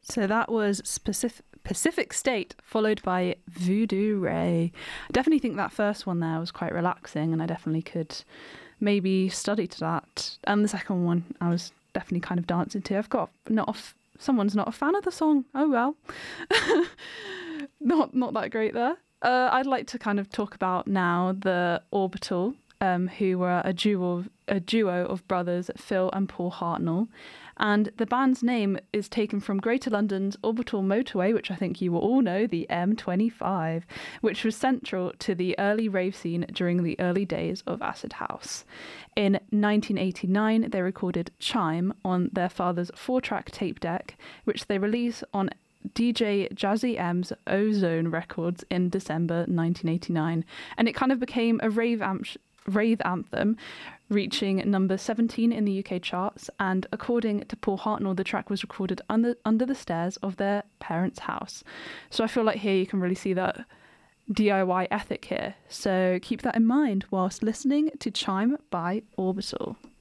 So that was Pacific State, followed by Voodoo Ray. I definitely think that first one there was quite relaxing, and I definitely could maybe study to that. And the second one, I was definitely kind of dancing to. Someone's not a fan of the song. Oh well. Not that great there. I'd like to kind of talk about now the Orbital, who were a duo of brothers, Phil and Paul Hartnell. And the band's name is taken from Greater London's orbital motorway, which I think you will all know, the M25, which was central to the early rave scene during the early days of Acid House. In 1989, they recorded Chime on their father's 4-track tape deck, which they released on DJ Jazzy M's Ozone Records in December 1989. And it kind of became a rave anthem, reaching number 17 in the UK charts, and according to Paul Hartnell, the track was recorded under the stairs of their parents' house. So I feel like here you can really see that DIY ethic here. So keep that in mind whilst listening to Chime by Orbital.